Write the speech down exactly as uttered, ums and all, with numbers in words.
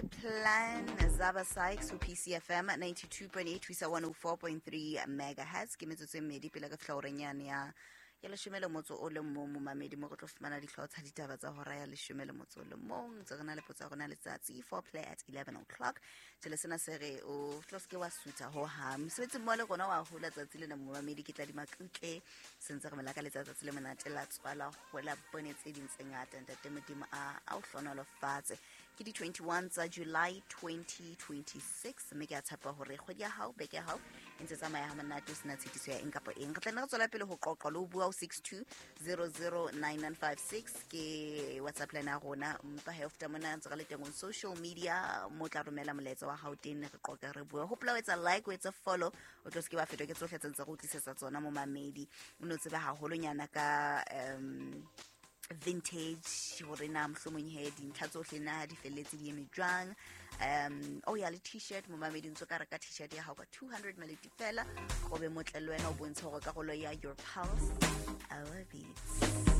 Plan Zaba Sykes P C F M ninety-two point eight Twisa one oh four point three megahertz ke metsotso e mmedi pele ka tlhorenyane ya ya leshome le motso o le mong mo mamedi mo go tlo fumana ditlhotsa ditaba tsa hora ya leshome le motso le mong tse rena le potsa gona letsatsi for play at eleven o'clock tele sena sere o tloske wa suta ho ha msebetsi mo le gona wa hola tsatsi le mo mamedi ke tla di makutle sentse re mela ka letsatsi le monate la tswala go la bone tse ding tse ngata ntate modimo a a o hlona lo fatse ke di twenty-one tsa July twenty twenty-six mme ke a tshepa hore kgwedi ya hao beke ya hao ntse tsamaya ha monate sena tshitiso ya eng kapa eng re tla nna tswela pele ho qoqa lo bua six two zero zero nine nine five six ke WhatsApp lena rona mpa he ofta mona ntse ga le teng on social media mo tla romela moletsa wa hao teng re qoqa re bua hopla wetsa like wetsa follow o tlo ske ba fetwa ke tsohle tse go tlisetsa tsona mo mamedi o no tseba ha holonyana ka um vintage hore na mhlomong he dintlha tsohle na di felletse di eme jwang um oh ya le t-shirt mo mamedi ntse ka reka t-shirt ya hao ka two hundred melody fela go be motlelo wena o bontsha gore ka golo ya your pulse our beats